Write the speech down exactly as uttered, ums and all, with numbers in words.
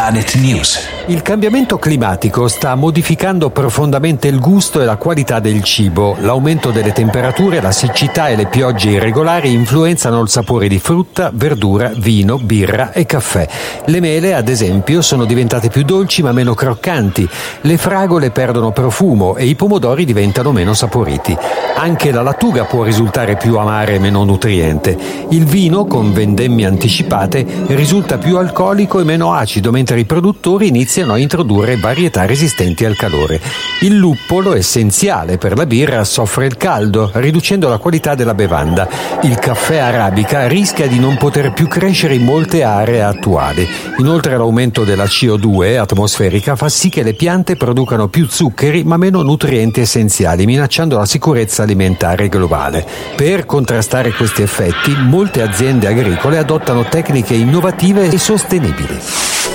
Planet News. Il cambiamento climatico sta modificando profondamente il gusto e la qualità del cibo. L'aumento delle temperature, la siccità e le piogge irregolari influenzano il sapore di frutta, verdura, vino, birra e caffè. Le mele, ad esempio, sono diventate più dolci ma meno croccanti. Le fragole perdono profumo e i pomodori diventano meno saporiti. Anche la lattuga può risultare più amara e meno nutriente. Il vino, con vendemmie anticipate, risulta più alcolico e meno acido, mentre i produttori iniziano a introdurre varietà resistenti al calore. Il luppolo, essenziale per la birra, soffre il caldo, riducendo la qualità della bevanda. Il caffè arabica rischia di non poter più crescere in molte aree attuali. Inoltre l'aumento della C O due atmosferica fa sì che le piante producano più zuccheri ma meno nutrienti essenziali, minacciando la sicurezza alimentare globale. Per contrastare questi effetti, molte aziende agricole adottano tecniche innovative e sostenibili.